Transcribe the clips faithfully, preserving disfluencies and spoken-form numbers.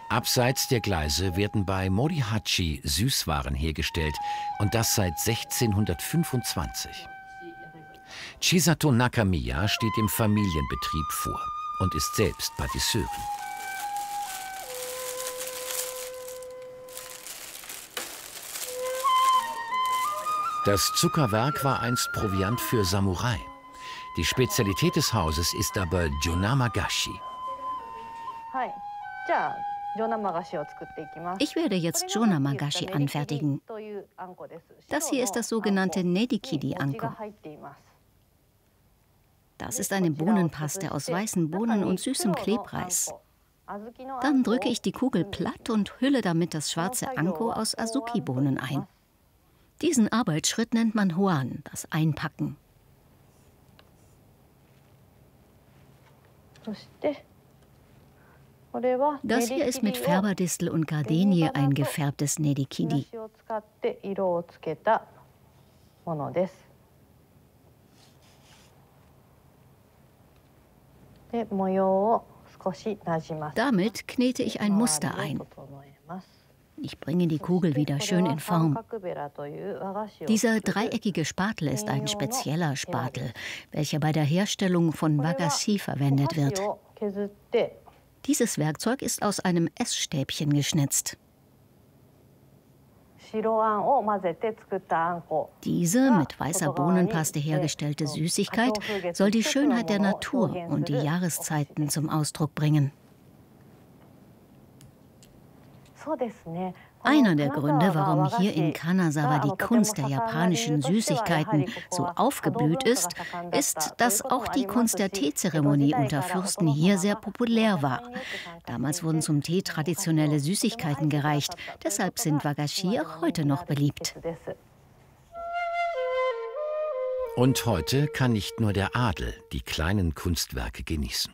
Abseits der Gleise werden bei Morihachi Süßwaren hergestellt und das seit sechzehnhundertfünfundzwanzig. Chisato Nakamiya steht im Familienbetrieb vor und ist selbst Patisseurin. Das Zuckerwerk war einst Proviant für Samurai. Die Spezialität des Hauses ist aber Jonamagashi. Ich werde jetzt Jonamagashi anfertigen. Das hier ist das sogenannte Nedikidi-Anko. Das ist eine Bohnenpaste aus weißen Bohnen und süßem Klebreis. Dann drücke ich die Kugel platt und hülle damit das schwarze Anko aus Azuki-Bohnen ein. Diesen Arbeitsschritt nennt man Hoan, das Einpacken. Das hier ist mit Färberdistel und Gardenie eingefärbtes Nedikidi. Damit knete ich ein Muster ein. Ich bringe die Kugel wieder schön in Form. Dieser dreieckige Spatel ist ein spezieller Spatel, welcher bei der Herstellung von Wagashi verwendet wird. Dieses Werkzeug ist aus einem Essstäbchen geschnitzt. Diese mit weißer Bohnenpaste hergestellte Süßigkeit soll die Schönheit der Natur und die Jahreszeiten zum Ausdruck bringen. Einer der Gründe, warum hier in Kanazawa die Kunst der japanischen Süßigkeiten so aufgeblüht ist, ist, dass auch die Kunst der Teezeremonie unter Fürsten hier sehr populär war. Damals wurden zum Tee traditionelle Süßigkeiten gereicht, deshalb sind Wagashi auch heute noch beliebt. Und heute kann nicht nur der Adel die kleinen Kunstwerke genießen.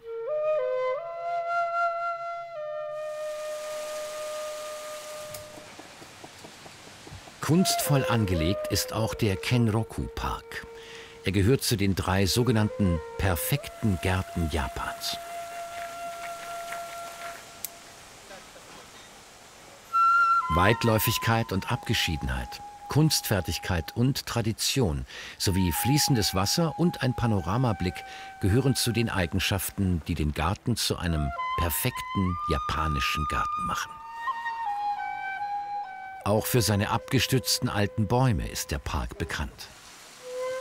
Kunstvoll angelegt ist auch der Kenroku-Park. Er gehört zu den drei sogenannten perfekten Gärten Japans. Weitläufigkeit und Abgeschiedenheit, Kunstfertigkeit und Tradition sowie fließendes Wasser und ein Panoramablick gehören zu den Eigenschaften, die den Garten zu einem perfekten japanischen Garten machen. Auch für seine abgestützten alten Bäume ist der Park bekannt.